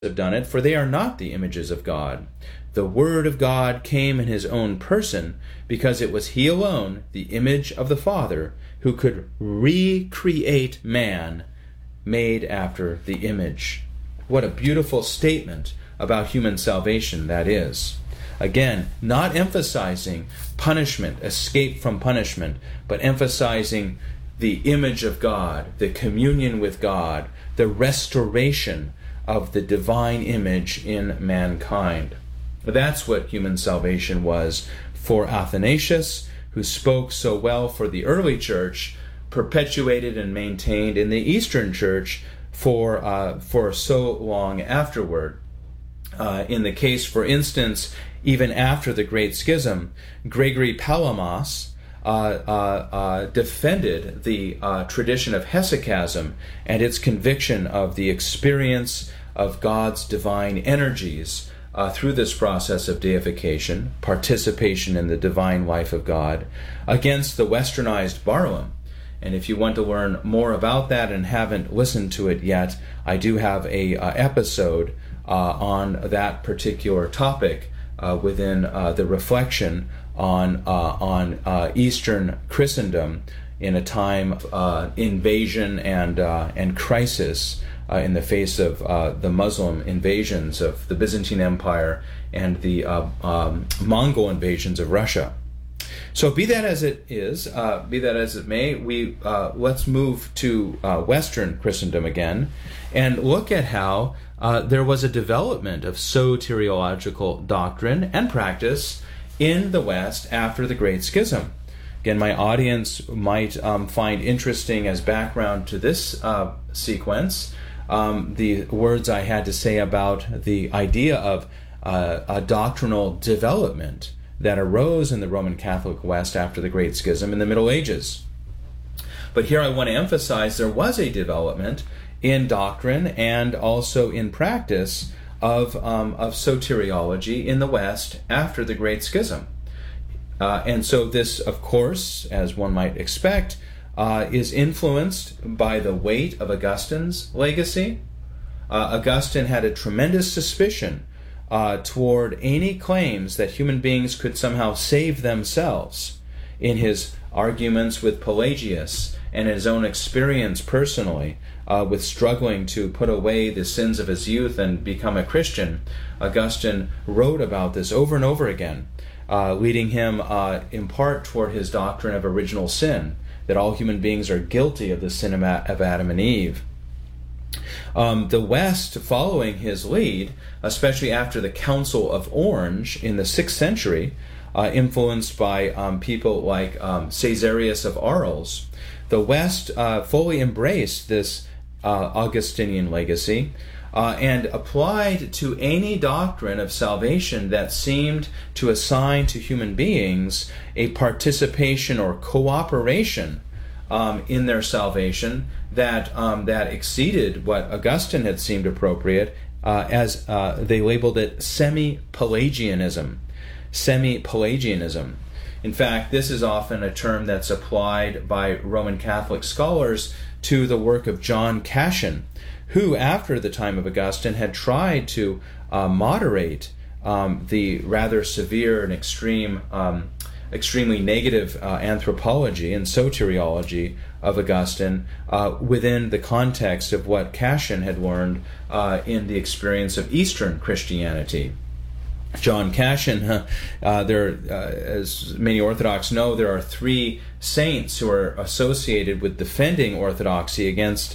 have done it, for they are not the images of God. The Word of God came in his own person, because it was he alone, the image of the Father, who could recreate man made after the image. What a beautiful statement about human salvation that is. Again, not emphasizing punishment, escape from punishment, but emphasizing the image of God, the communion with God, the restoration of the divine image in mankind. That's what human salvation was for Athanasius, who spoke so well for the early church, perpetuated and maintained in the Eastern Church for so long afterward. In the case, for instance, even after the Great Schism, Gregory Palamas defended the tradition of hesychasm and its conviction of the experience of God's divine energies through this process of deification, participation in the divine life of God, against the westernized Barlaam. And if you want to learn more about that and haven't listened to it yet, I do have a episode on that particular topic within the reflection on Eastern Christendom in a time of invasion and crisis in the face of the Muslim invasions of the Byzantine Empire and the Mongol invasions of Russia. So be that as it is, be that as it may, let's move to Western Christendom again and look at how there was a development of soteriological doctrine and practice in the West after the Great Schism. Again, my audience might find interesting as background to this sequence the words I had to say about the idea of a doctrinal development that arose in the Roman Catholic West after the Great Schism in the Middle Ages. But here I want to emphasize there was a development in doctrine and also in practice of soteriology in the West after the Great Schism. And so this, of course, as one might expect, is influenced by the weight of Augustine's legacy. Augustine had a tremendous suspicion toward any claims that human beings could somehow save themselves in his arguments with Pelagius and his own experience personally with struggling to put away the sins of his youth and become a Christian. Augustine wrote about this over and over again, leading him in part toward his doctrine of original sin, that all human beings are guilty of the sin of Adam and Eve. The West, following his lead, especially after the Council of Orange in the 6th century, influenced by people like Caesarius of Arles, the West fully embraced this Augustinian legacy and applied to any doctrine of salvation that seemed to assign to human beings a participation or cooperation in their salvation that exceeded what Augustine had seemed appropriate, as they labeled it semi-Pelagianism. Semi-Pelagianism. In fact, this is often a term that's applied by Roman Catholic scholars to the work of John Cassian, who, after the time of Augustine, had tried to moderate the rather severe and extremely negative anthropology and soteriology of Augustine within the context of what Cassian had learned in the experience of Eastern Christianity. John Cassian, as many Orthodox know, there are 3 saints who are associated with defending orthodoxy against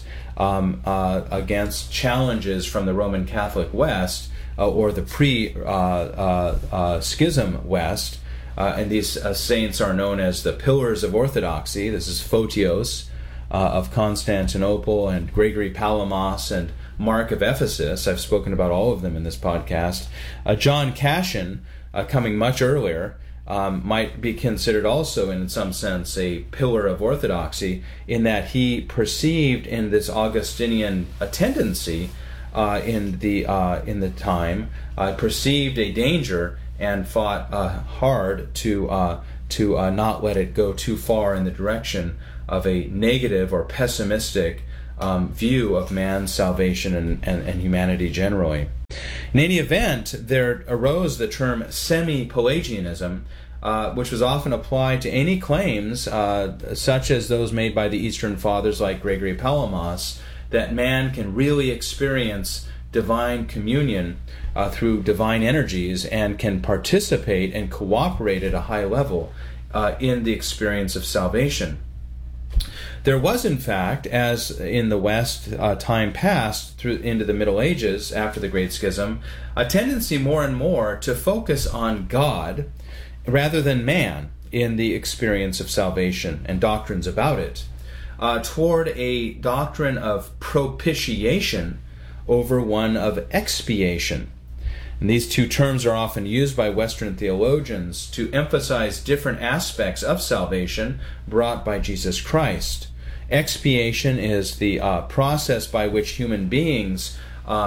challenges from the Roman Catholic West or the pre-schism West. And these saints are known as the Pillars of Orthodoxy. This is Photios of Constantinople and Gregory Palamas and Mark of Ephesus. I've spoken about all of them in this podcast. John Cassian, coming much earlier, might be considered also in some sense a pillar of orthodoxy, in that he perceived in this Augustinian tendency in the time, perceived a danger and fought hard to not let it go too far in the direction of a negative or pessimistic view of man's salvation and humanity generally. In any event, there arose the term semi-Pelagianism, which was often applied to any claims, such as those made by the Eastern Fathers like Gregory Palamas, that man can really experience divine communion through divine energies and can participate and cooperate at a high level in the experience of salvation. There was, in fact, as in the West, time passed through into the Middle Ages after the Great Schism, a tendency more and more to focus on God rather than man in the experience of salvation and doctrines about it, toward a doctrine of propitiation over one of expiation. And these two terms are often used by Western theologians to emphasize different aspects of salvation brought by Jesus Christ. Expiation is the process by which human beings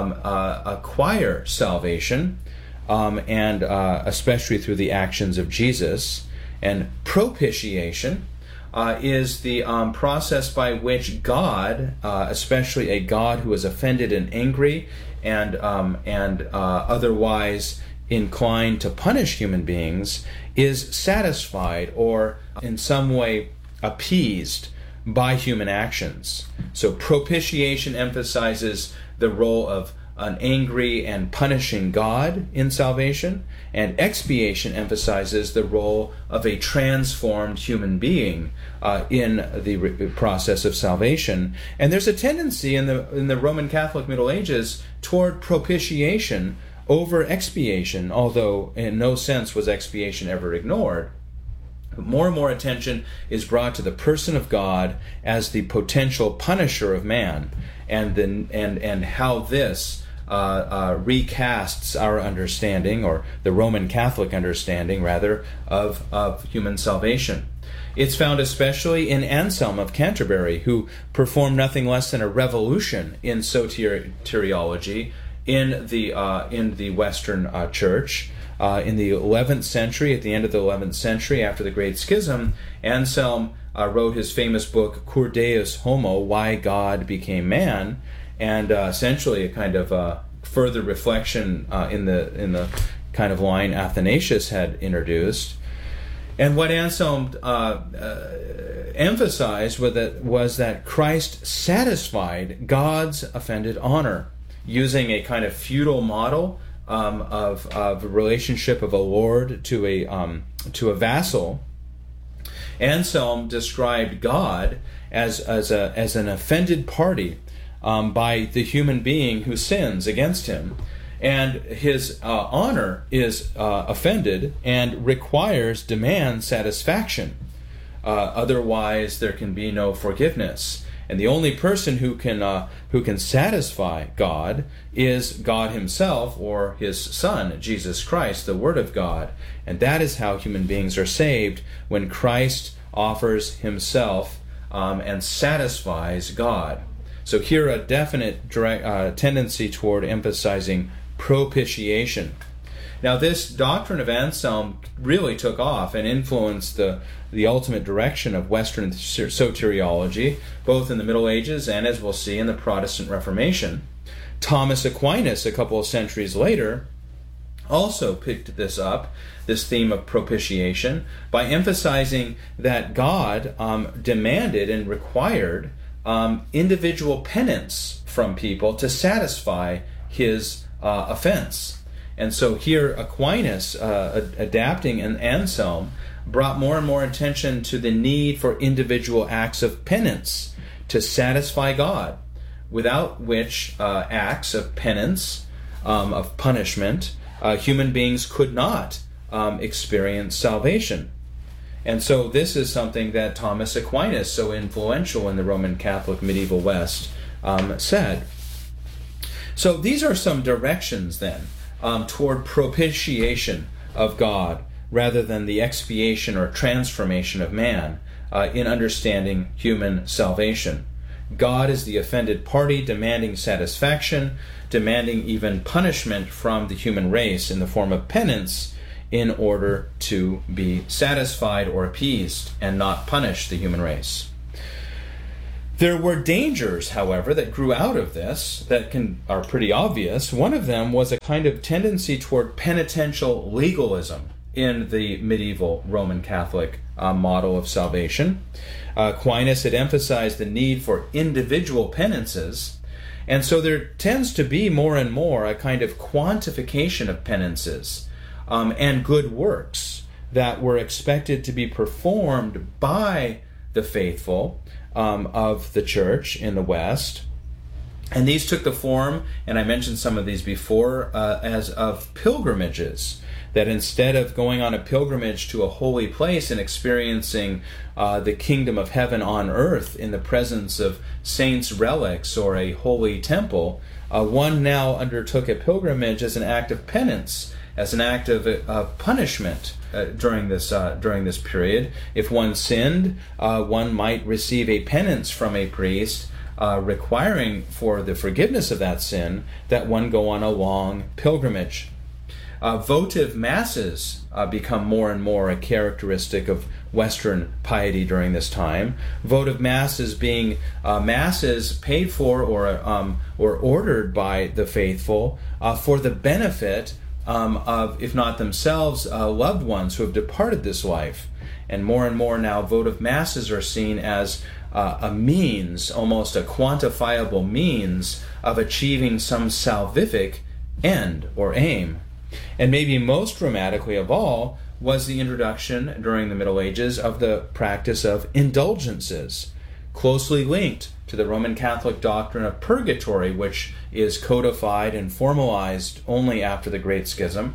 acquire salvation, and especially through the actions of Jesus. And propitiation is the process by which God, especially a God who is offended and angry and otherwise inclined to punish human beings, is satisfied or in some way appeased by human actions. So propitiation emphasizes the role of an angry and punishing God in salvation, and expiation emphasizes the role of a transformed human being in the process of salvation. And there's a tendency in the Roman Catholic Middle Ages toward propitiation over expiation, although in no sense was expiation ever ignored. But more and more attention is brought to the person of God as the potential punisher of man, and how this recasts our understanding, or the Roman Catholic understanding, rather, of human salvation. It's found especially in Anselm of Canterbury, who performed nothing less than a revolution in soteriology in the Western Church. In the 11th century, at the end of the 11th century, after the Great Schism, Anselm wrote his famous book, Cur Deus Homo, Why God Became Man, and essentially a kind of further reflection in the kind of line Athanasius had introduced. And what Anselm emphasized was that Christ satisfied God's offended honor, using a kind of feudal model of relationship of a lord to a vassal. Anselm described God as an offended party by the human being who sins against him, and his honor is offended and demands satisfaction. Otherwise, there can be no forgiveness. And the only person who can satisfy God is God himself, or his Son, Jesus Christ, the Word of God. And that is how human beings are saved, when Christ offers himself and satisfies God. So here a definite tendency toward emphasizing propitiation. Now, this doctrine of Anselm really took off and influenced the ultimate direction of Western soteriology, both in the Middle Ages and, as we'll see, in the Protestant Reformation. Thomas Aquinas, a couple of centuries later, also picked this theme of propitiation, by emphasizing that God demanded and required individual penance from people to satisfy his offense. And so here Aquinas, adapting an Anselm, brought more and more attention to the need for individual acts of penance to satisfy God, without which acts of penance, of punishment, human beings could not experience salvation. And so this is something that Thomas Aquinas, so influential in the Roman Catholic medieval West, said. So these are some directions then toward propitiation of God, rather than the expiation or transformation of man in understanding human salvation. God is the offended party, demanding satisfaction, demanding even punishment from the human race in the form of penance, in order to be satisfied or appeased and not punish the human race. There were dangers, however, that grew out of this that are pretty obvious. One of them was a kind of tendency toward penitential legalism in the medieval Roman Catholic model of salvation. Aquinas had emphasized the need for individual penances, and so there tends to be more and more a kind of quantification of penances and good works that were expected to be performed by the faithful of the church in the West. And these took the form, and I mentioned some of these before, as of pilgrimages. That instead of going on a pilgrimage to a holy place and experiencing the kingdom of heaven on earth in the presence of saints' relics or a holy temple, one now undertook a pilgrimage as an act of penance, as an act of punishment during this period. If one sinned, one might receive a penance from a priest requiring for the forgiveness of that sin that one go on a long pilgrimage. Votive masses become more and more a characteristic of Western piety during this time. Votive masses being masses paid for or ordered by the faithful for the benefit of, if not themselves, loved ones who have departed this life. And more now, votive masses are seen as a means, almost a quantifiable means, of achieving some salvific end or aim. And maybe most dramatically of all was the introduction during the Middle Ages of the practice of indulgences, closely linked to the Roman Catholic doctrine of purgatory, which is codified and formalized only after the Great Schism.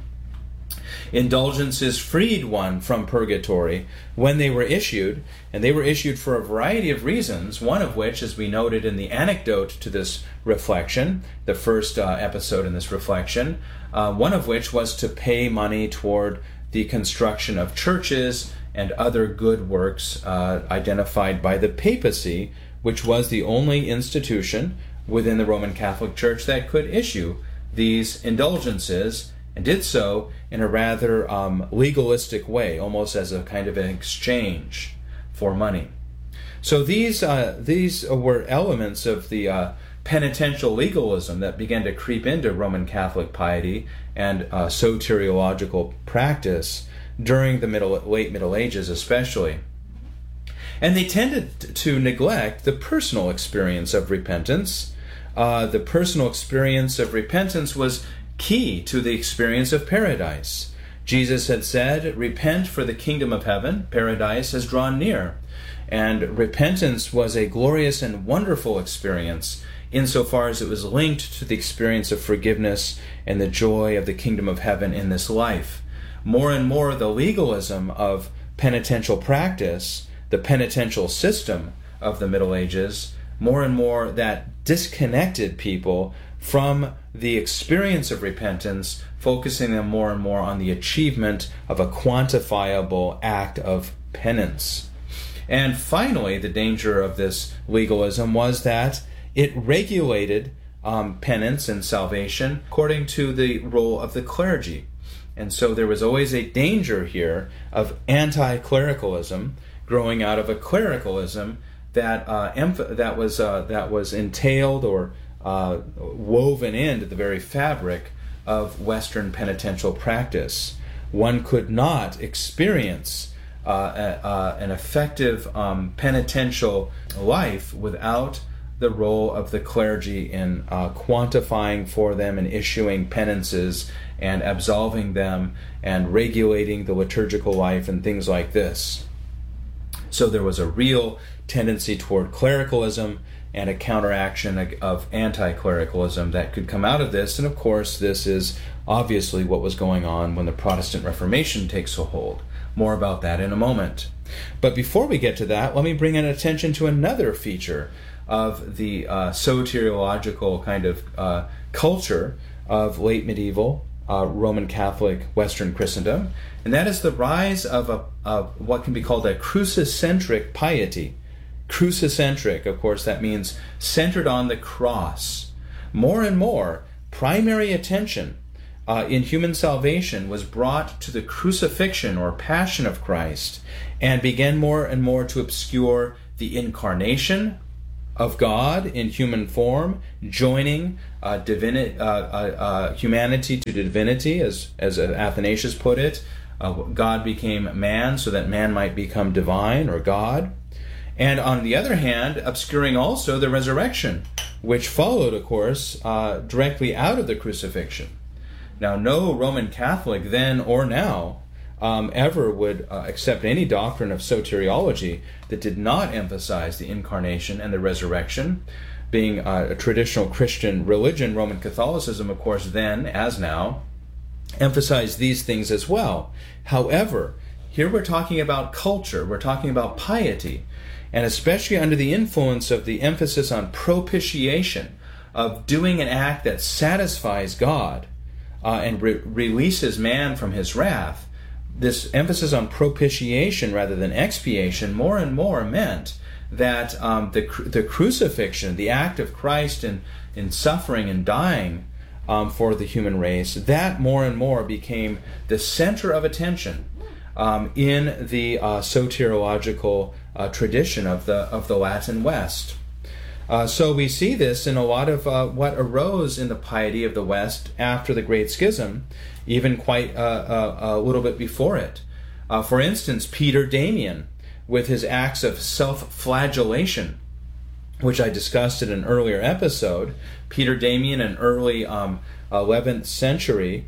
Indulgences freed one from purgatory when they were issued, and they were issued for a variety of reasons, one of which, as we noted in the anecdote to this reflection, the first episode in this reflection, one of which was to pay money toward the construction of churches and other good works identified by the papacy, which was the only institution within the Roman Catholic Church that could issue these indulgences, and did so in a rather legalistic way, almost as a kind of an exchange for money. So these were elements of the penitential legalism that began to creep into Roman Catholic piety and soteriological practice during the late Middle Ages especially. And they tended to neglect the personal experience of repentance. The personal experience of repentance was key to the experience of paradise. Jesus had said, "Repent, for the kingdom of heaven, paradise, has drawn near." And repentance was a glorious and wonderful experience insofar as it was linked to the experience of forgiveness and the joy of the kingdom of heaven in this life. More and more, the legalism of penitential practice, the penitential system of the Middle Ages, more and more that disconnected people from the experience of repentance, focusing them more and more on the achievement of a quantifiable act of penance. And finally, the danger of this legalism was that it regulated penance and salvation according to the role of the clergy. And so there was always a danger here of anti-clericalism growing out of a clericalism that was entailed or woven into the very fabric of Western penitential practice. One could not experience an effective penitential life without the role of the clergy in quantifying for them and issuing penances and absolving them and regulating the liturgical life and things like this. So there was a real tendency toward clericalism and a counteraction of anti-clericalism that could come out of this. And of course, this is obviously what was going on when the Protestant Reformation takes a hold. More about that in a moment. But before we get to that, let me bring an attention to another feature of the soteriological kind of culture of late medieval Roman Catholic Western Christendom, and that is the rise of what can be called a crucicentric piety. Crucicentric, of course, that means centered on the cross. More and more, primary attention in human salvation was brought to the crucifixion or passion of Christ, and began more and more to obscure the incarnation, of God in human form, joining humanity to divinity, as Athanasius put it. God became man so that man might become divine or God. And on the other hand, obscuring also the resurrection, which followed, of course, directly out of the crucifixion. Now, no Roman Catholic then or now ever would accept any doctrine of soteriology that did not emphasize the incarnation and the resurrection. Being a traditional Christian religion, Roman Catholicism, of course, then, as now, emphasized these things as well. However, here we're talking about culture, we're talking about piety, and especially under the influence of the emphasis on propitiation, of doing an act that satisfies God and releases man from his wrath. This emphasis on propitiation rather than expiation more and more meant that the crucifixion, the act of Christ in suffering and dying for the human race, that more and more became the center of attention in the soteriological tradition of the Latin West. So we see this in a lot of what arose in the piety of the West after the Great Schism, even quite a little bit before it. For instance, Peter Damian, with his acts of self-flagellation, which I discussed in an earlier episode. Peter Damian, an early 11th century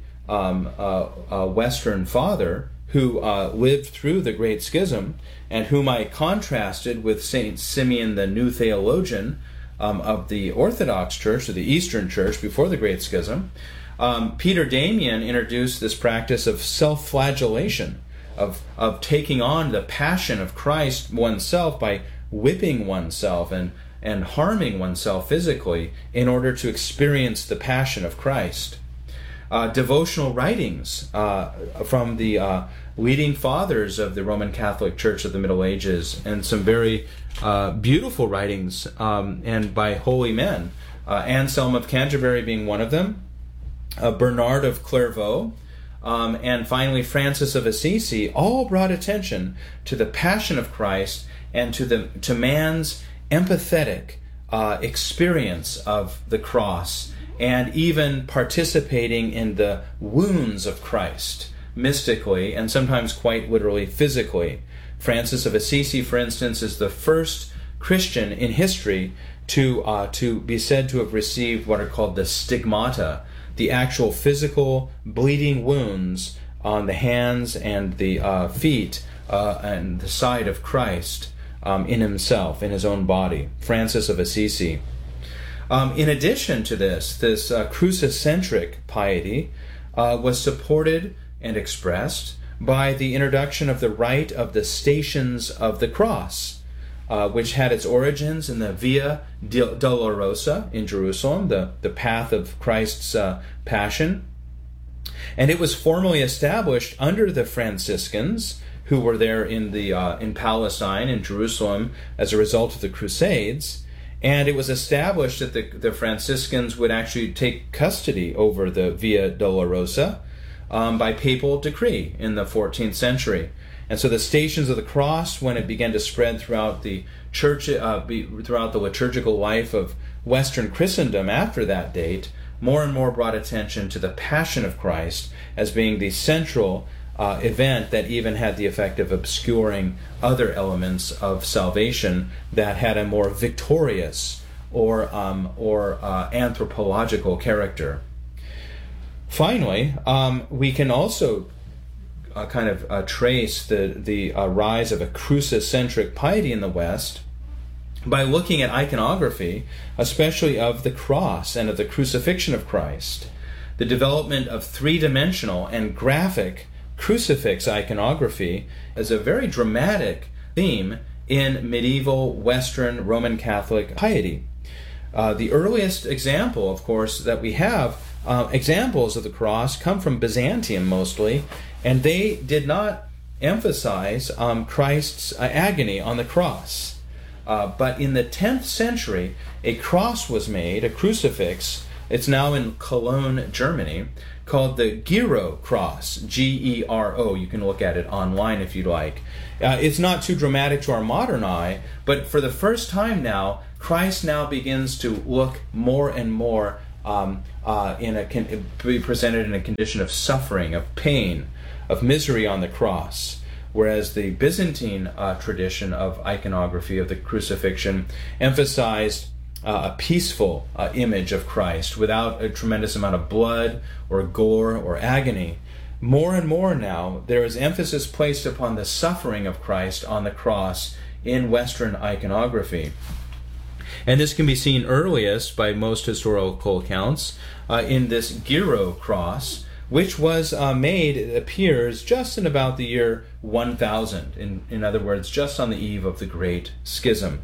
Western father who lived through the Great Schism, and whom I contrasted with St. Simeon, the new theologian of the Orthodox Church, or the Eastern Church, before the Great Schism. Peter Damian introduced this practice of self-flagellation, of taking on the passion of Christ oneself by whipping oneself and harming oneself physically in order to experience the passion of Christ. Devotional writings from the leading fathers of the Roman Catholic Church of the Middle Ages, and some very beautiful writings and by holy men, Anselm of Canterbury being one of them, Bernard of Clairvaux, and finally Francis of Assisi, all brought attention to the passion of Christ and to man's empathetic experience of the cross, and even participating in the wounds of Christ, mystically and sometimes quite literally physically. Francis of Assisi, for instance, is the first Christian in history to be said to have received what are called the stigmata, the actual physical bleeding wounds on the hands and the feet and the side of Christ in himself, in his own body. Francis of Assisi. In addition to this crucicentric piety was supported and expressed by the introduction of the rite of the Stations of the Cross, which had its origins in the Via Dolorosa in Jerusalem, the path of Christ's passion. And it was formally established under the Franciscans, who were there in Palestine, in Jerusalem, as a result of the Crusades. And it was established that the Franciscans would actually take custody over the Via Dolorosa by papal decree in the 14th century. And so the Stations of the Cross, when it began to spread throughout the church, throughout the liturgical life of Western Christendom after that date, more and more brought attention to the Passion of Christ as being the central event that even had the effect of obscuring other elements of salvation that had a more victorious or anthropological character. Finally, we can also trace the rise of a crucicentric piety in the West by looking at iconography, especially of the cross and of the crucifixion of Christ. The development of three-dimensional and graphic crucifix iconography is a very dramatic theme in medieval Western Roman Catholic piety. The earliest example, of course, that we have, examples of the cross come from Byzantium mostly, and they did not emphasize Christ's agony on the cross. But in the 10th century, a cross was made, a crucifix. It's now in Cologne, Germany, called the Gero cross, G-E-R-O. You can look at it online if you'd like. It's not too dramatic to our modern eye, but for the first time now, Christ now begins to look more and more be presented in a condition of suffering, of pain, of misery on the cross. Whereas the Byzantine tradition of iconography of the crucifixion emphasized a peaceful image of Christ without a tremendous amount of blood or gore or agony. More and more now, there is emphasis placed upon the suffering of Christ on the cross in Western iconography. And this can be seen earliest by most historical accounts in this Giro cross, which was made, it appears, just in about the year 1000. In other words, just on the eve of the Great Schism.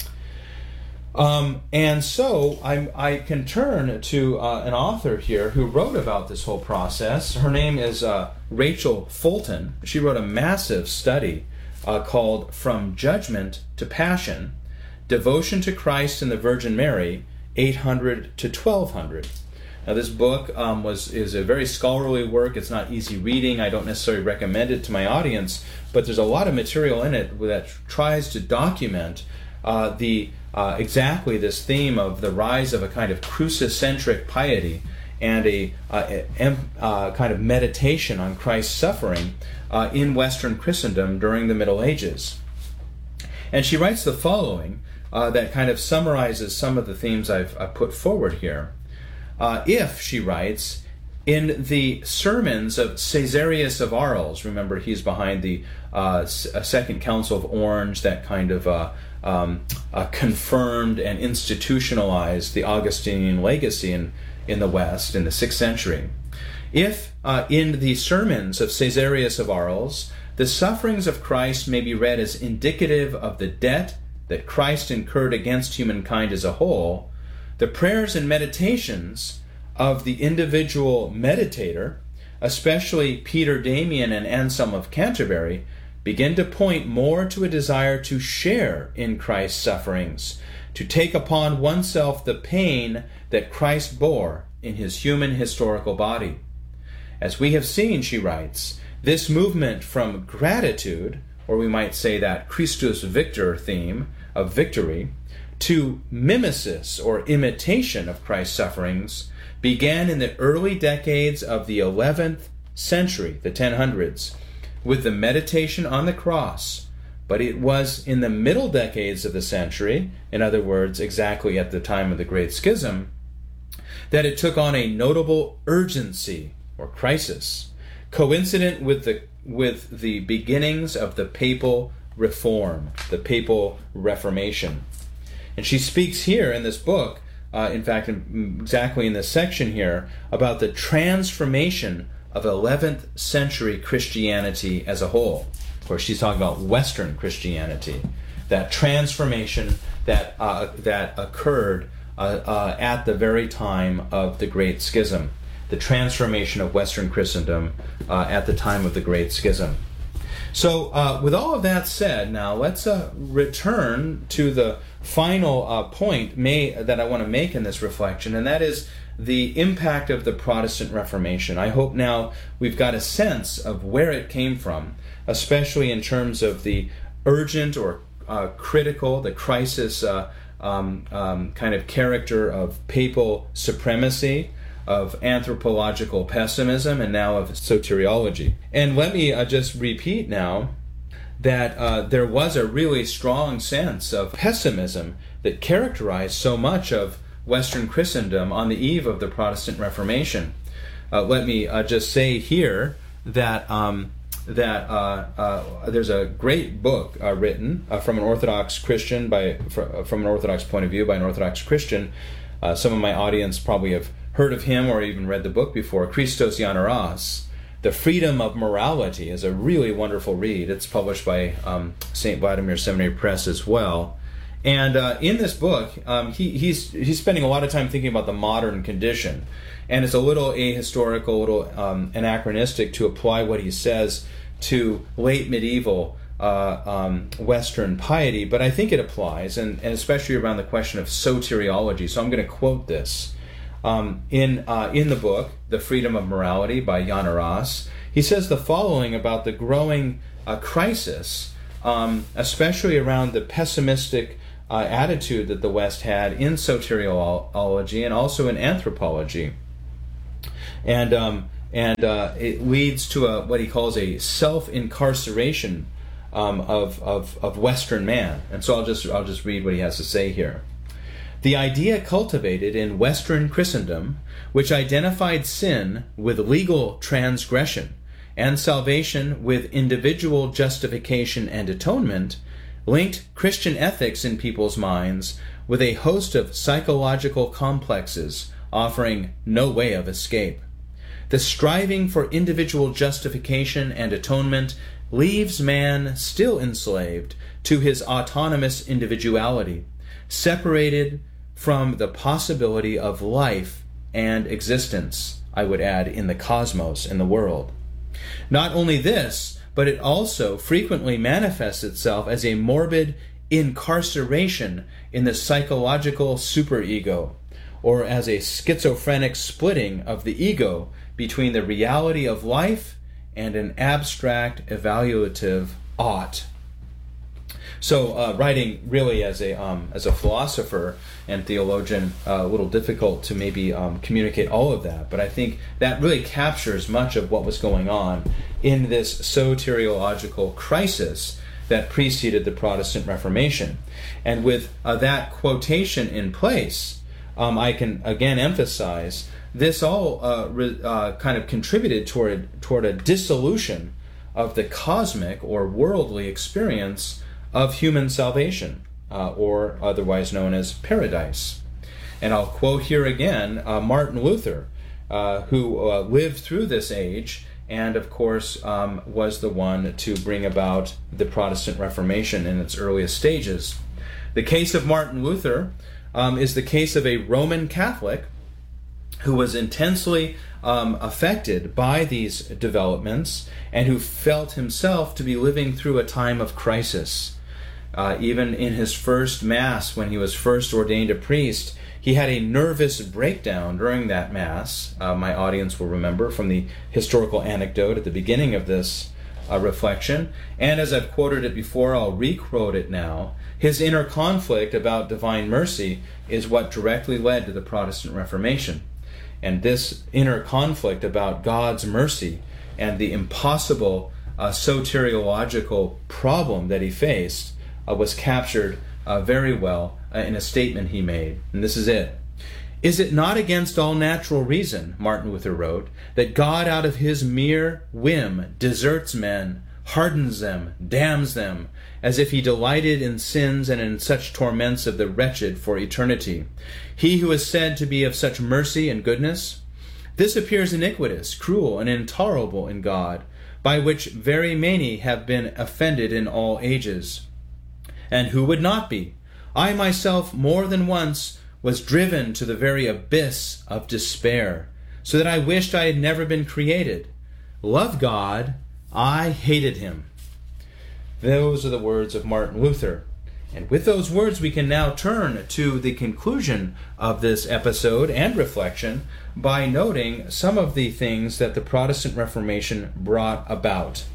And so I can turn to an author here who wrote about this whole process. Her name is Rachel Fulton. She wrote a massive study called From Judgment to Passion, Devotion to Christ and the Virgin Mary, 800 to 1200. Now this book is a very scholarly work. It's not easy reading. I don't necessarily recommend it to my audience, but there's a lot of material in it that tries to document exactly this theme of the rise of a kind of crucicentric piety and a kind of meditation on Christ's suffering in Western Christendom during the Middle Ages. And she writes the following that kind of summarizes some of the themes I've put forward here. If, she writes, in the sermons of Caesarius of Arles, remember he's behind the Second Council of Orange, that kind of confirmed and institutionalized the Augustinian legacy in the West in the 6th century. If in the sermons of Caesarius of Arles, the sufferings of Christ may be read as indicative of the debt that Christ incurred against humankind as a whole, the prayers and meditations of the individual meditator, especially Peter Damian and Anselm of Canterbury, begin to point more to a desire to share in Christ's sufferings, to take upon oneself the pain that Christ bore in his human historical body. As we have seen, she writes, this movement from gratitude, or we might say that Christus Victor theme of victory, to mimesis or imitation of Christ's sufferings began in the early decades of the 11th century, the 1000s, with the meditation on the cross. But it was in the middle decades of the century, in other words, exactly at the time of the Great Schism, that it took on a notable urgency or crisis, coincident with the beginnings of the papal reform, the papal Reformation. And she speaks here in this book, in fact, exactly in this section here, about the transformation of 11th century Christianity as a whole. Of course, she's talking about Western Christianity, that transformation that occurred at the very time of the Great Schism, the transformation of Western Christendom at the time of the Great Schism. So with all of that said, now let's return to the final point that I want to make in this reflection, and that is the impact of the Protestant Reformation. I hope now we've got a sense of where it came from, especially in terms of the urgent or critical, the crisis kind of character of papal supremacy, of anthropological pessimism, and now of soteriology. And let me just repeat now that there was a really strong sense of pessimism that characterized so much of Western Christendom on the eve of the Protestant Reformation. Let me just say here that there's a great book written from an Orthodox Christian, from an Orthodox point of view, by an Orthodox Christian. Some of my audience probably have heard of him or even read the book before, Christos Giannaras. The Freedom of Morality is a really wonderful read. It's published by St. Vladimir Seminary Press as well. And in this book, he's spending a lot of time thinking about the modern condition. And it's a little ahistorical, a little anachronistic to apply what he says to late medieval Western piety, but I think it applies, and especially around the question of soteriology. So I'm going to quote this. In the book, The Freedom of Morality by Giannaras, he says the following about the growing crisis, especially around the pessimistic attitude that the West had in soteriology and also in anthropology. And it leads to what he calls a self-incarceration of Western man. And so I'll just read what he has to say here. The idea cultivated in Western Christendom, which identified sin with legal transgression and salvation with individual justification and atonement, linked Christian ethics in people's minds with a host of psychological complexes offering no way of escape. The striving for individual justification and atonement leaves man still enslaved to his autonomous individuality, separated from the possibility of life and existence, I would add, in the cosmos, in the world. Not only this, but it also frequently manifests itself as a morbid incarceration in the psychological superego, or as a schizophrenic splitting of the ego between the reality of life and an abstract evaluative ought. So, writing really as a philosopher and theologian, a little difficult to maybe communicate all of that, but I think that really captures much of what was going on in this soteriological crisis that preceded the Protestant Reformation. And with that quotation in place, I can again emphasize this all kind of contributed toward a dissolution of the cosmic or worldly experience of human salvation, or otherwise known as paradise. And I'll quote here again Martin Luther, who lived through this age and, of course, was the one to bring about the Protestant Reformation in its earliest stages. The case of Martin Luther is the case of a Roman Catholic who was intensely affected by these developments and who felt himself to be living through a time of crisis. Even in his first Mass, when he was first ordained a priest, he had a nervous breakdown during that Mass. My audience will remember from the historical anecdote at the beginning of this reflection. And as I've quoted it before, I'll re-quote it now. His inner conflict about divine mercy is what directly led to the Protestant Reformation. And this inner conflict about God's mercy and the impossible soteriological problem that he faced was captured very well in a statement he made. And this is it. Is it not against all natural reason, Martin Luther wrote, that God out of his mere whim deserts men, hardens them, damns them, as if he delighted in sins and in such torments of the wretched for eternity? He who is said to be of such mercy and goodness? This appears iniquitous, cruel, and intolerable in God, by which very many have been offended in all ages. And who would not be? I myself more than once was driven to the very abyss of despair, so that I wished I had never been created. Love God, I hated him. Those are the words of Martin Luther. And with those words, we can now turn to the conclusion of this episode and reflection by noting some of the things that the Protestant Reformation brought about.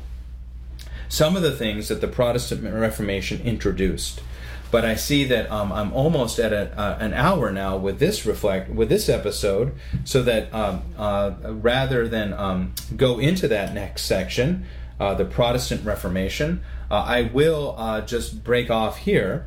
Some of the things that the Protestant Reformation introduced. But I see that I'm almost at an hour now with this episode, so that rather than go into that next section, the Protestant Reformation, I will just break off here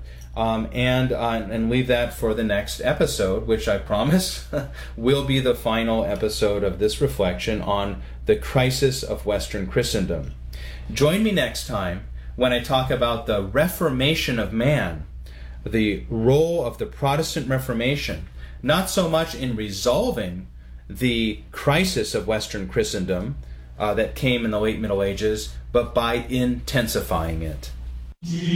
and leave that for the next episode, which I promise will be the final episode of this reflection on the crisis of Western Christendom. Join me next time when I talk about the Reformation of man, the role of the Protestant Reformation, not so much in resolving the crisis of Western Christendom that came in the late Middle Ages, but by intensifying it.